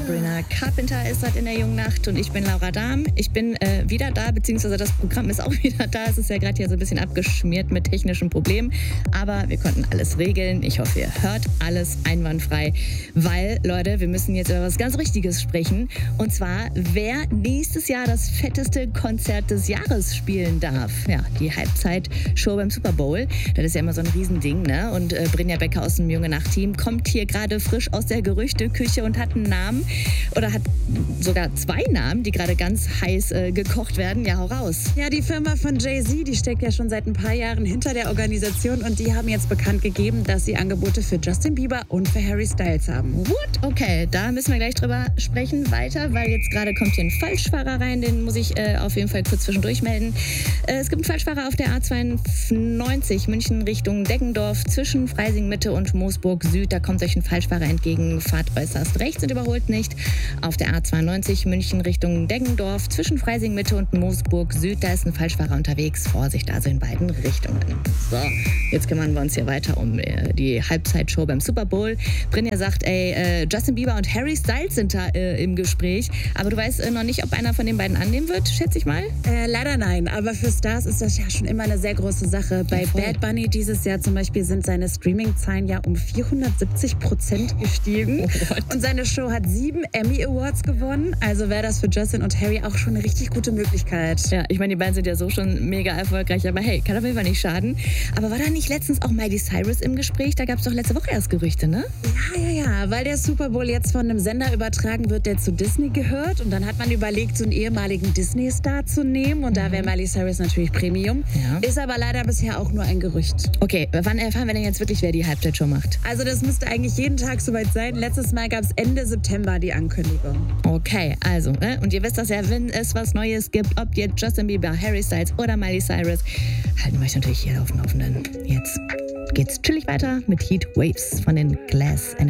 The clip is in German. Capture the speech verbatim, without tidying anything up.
Sabrina Carpenter ist heute in der jungen Nacht und ich bin Laura Dahm. Ich bin äh, wieder da, beziehungsweise das Programm ist auch wieder da. Es ist ja gerade hier so ein bisschen abgeschmiert mit technischen Problemen, aber wir konnten alles regeln. Ich hoffe, ihr hört alles einwandfrei, weil, Leute, wir müssen jetzt über was ganz Richtiges sprechen. Und zwar, wer nächstes Jahr das fetteste Konzert des Jahres spielen darf. Ja, die Halbzeitshow beim Super Bowl. Das ist ja immer so ein Riesending, ne? Und äh, Brinja Becker aus dem Junge Nacht-Team kommt hier gerade frisch aus der Gerüchteküche und hat einen Namen oder hat sogar zwei Namen, die gerade ganz heiß äh, gekocht werden. Ja, hau raus. Ja, die Firma von Jay-Z, die steckt ja schon seit ein paar Jahren hinter der Organisation und die haben jetzt bekannt gegeben, dass sie Angebote für Justin Bieber und für Harry Styles haben. What? Okay, da müssen wir gleich drüber sprechen weiter, weil jetzt gerade kommt hier ein Falschfahrer rein, den muss ich äh, auf jeden Fall kurz zwischendurch melden. Äh, es gibt einen Falschfahrer auf der A zweiundneunzig München Richtung Deggendorf zwischen Freising Mitte und Moosburg Süd. Da kommt euch ein Falschfahrer entgegen, fahrt äußerst rechts und überholt nicht. Auf der A zweiundneunzig München Richtung Deggendorf zwischen Freising Mitte und Moosburg Süd, da ist ein Falschfahrer unterwegs. Vorsicht also in beiden Richtungen. So, jetzt kümmern wir uns hier weiter um äh, die Halbzeitshow beim Super Bowl. Brinja sagt, ey, äh, Justin Bieber und Harry Styles sind da äh, im Gespräch. Aber du weißt äh, noch nicht, ob einer von den beiden annehmen wird, schätze ich mal? Äh, leider nein, aber für Stars ist das ja schon immer eine sehr große Sache. Bei Ja, Bad Bunny dieses Jahr zum Beispiel sind seine Streaming-Zahlen ja um vierhundertsiebzig Prozent gestiegen. Oh, und seine Show hat sieben Emmy Awards gewonnen. Also wäre das für Justin und Harry auch schon eine richtig gute Möglichkeit. Ja, ich meine, die beiden sind ja so schon mega erfolgreich, aber hey, kann auf jeden Fall nicht schaden. Aber war da nicht letztens auch Miley Cyrus im Gespräch? Da gab es doch letzte Woche erst Gerüchte, ne? Ja, ja, ja, weil der Super Bowl jetzt von einem Sender übertragen wird, der zu Disney gehört. Und dann hat man überlegt, so einen ehemaligen Disney-Star zu nehmen. Und da wäre Miley Cyrus natürlich Premium. Ja. Ist aber leider bisher auch nur ein Gerücht. Okay, wann erfahren wir denn jetzt wirklich, wer die Halbzeitshow macht? Also das müsste eigentlich jeden Tag soweit sein. Letztes Mal gab es Ende September die Ankündigung. Okay, also, ne? Und ihr wisst das ja, wenn es was Neues gibt, ob jetzt Justin Bieber, Harry Styles oder Miley Cyrus, halten wir euch natürlich hier auf dem Laufenden. Jetzt geht's chillig weiter mit Heat Waves von den Glass N